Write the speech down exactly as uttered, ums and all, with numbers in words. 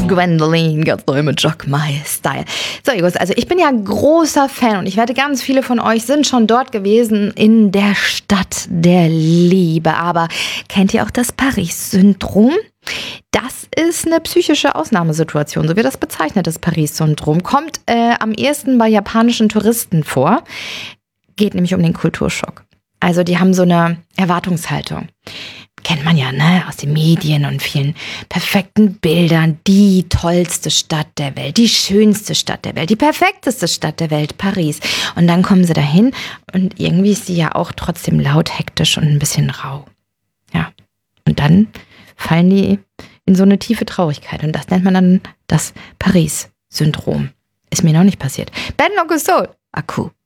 Gwendoline geht's neu mit Jock My Style. So, Igos, also ich bin ja großer Fan und ich wette, ganz viele von euch sind schon dort gewesen in der Stadt der Liebe. Aber kennt ihr auch das Paris-Syndrom? Das ist eine psychische Ausnahmesituation, so wird das bezeichnet, das Paris-Syndrom. Kommt äh, am ehesten bei japanischen Touristen vor. Geht nämlich um den Kulturschock. Also die haben so eine Erwartungshaltung. Kennt man ja, ne, aus den Medien und vielen perfekten Bildern. Die tollste Stadt der Welt, die schönste Stadt der Welt, die perfekteste Stadt der Welt, Paris. Und dann kommen sie dahin und irgendwie ist sie ja auch trotzdem laut, hektisch und ein bisschen rau. Ja, und dann fallen die in so eine tiefe Traurigkeit. Und das nennt man dann das Paris-Syndrom. Ist mir noch nicht passiert. Ben Locusto, Akku.